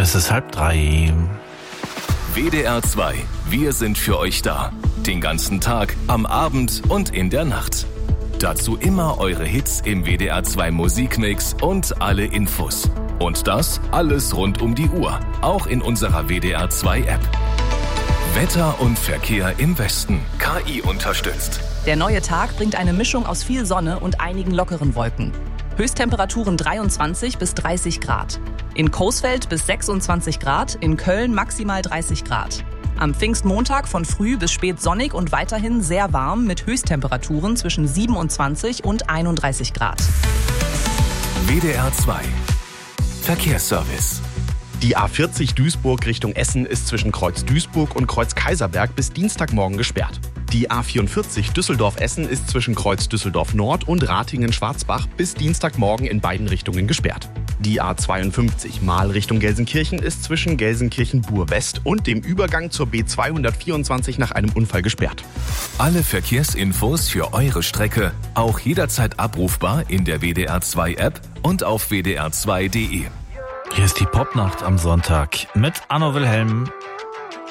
Es ist 2:30. WDR 2. Wir sind für euch da. Den ganzen Tag, am Abend und in der Nacht. Dazu immer eure Hits im WDR 2 Musikmix und alle Infos. Und das alles rund um die Uhr. Auch in unserer WDR 2 App. Wetter und Verkehr im Westen. KI unterstützt. Der neue Tag bringt eine Mischung aus viel Sonne und einigen lockeren Wolken. Höchsttemperaturen 23 bis 30 Grad. In Coesfeld bis 26 Grad, in Köln maximal 30 Grad. Am Pfingstmontag von früh bis spät sonnig und weiterhin sehr warm mit Höchsttemperaturen zwischen 27 und 31 Grad. WDR 2 Verkehrsservice. Die A40 Duisburg Richtung Essen ist zwischen Kreuz Duisburg und Kreuz Kaiserberg bis Dienstagmorgen gesperrt. Die A44 Düsseldorf-Essen ist zwischen Kreuz Düsseldorf Nord und Ratingen-Schwarzbach bis Dienstagmorgen in beiden Richtungen gesperrt. Die A52 Mahl Richtung Gelsenkirchen ist zwischen Gelsenkirchen-Bur-West und dem Übergang zur B224 nach einem Unfall gesperrt. Alle Verkehrsinfos für eure Strecke auch jederzeit abrufbar in der WDR 2 App und auf wdr2.de. Hier ist die Popnacht am Sonntag mit Anno Wilhelm.